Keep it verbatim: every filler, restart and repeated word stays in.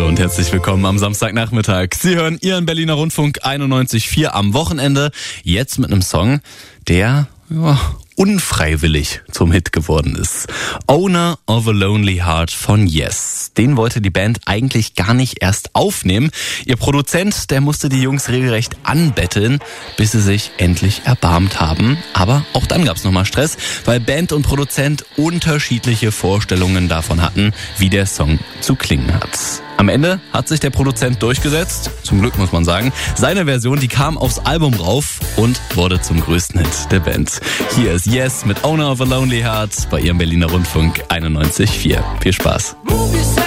Hallo und herzlich willkommen am Samstagnachmittag. Sie hören Ihren Berliner Rundfunk einundneunzig Komma vier am Wochenende. Jetzt mit einem Song, der ja, unfreiwillig zum Hit geworden ist. Owner of a Lonely Heart von Yes. Den wollte die Band eigentlich gar nicht erst aufnehmen. Ihr Produzent, der musste die Jungs regelrecht anbetteln, bis sie sich endlich erbarmt haben. Aber auch dann gab's nochmal Stress, weil Band und Produzent unterschiedliche Vorstellungen davon hatten, wie der Song zu klingen hat. Am Ende hat sich der Produzent durchgesetzt, zum Glück muss man sagen. Seine Version, die kam aufs Album rauf und wurde zum größten Hit der Band. Hier ist Yes mit Owner of a Lonely Heart bei Ihrem Berliner Rundfunk einundneunzig Komma vier. Viel Spaß.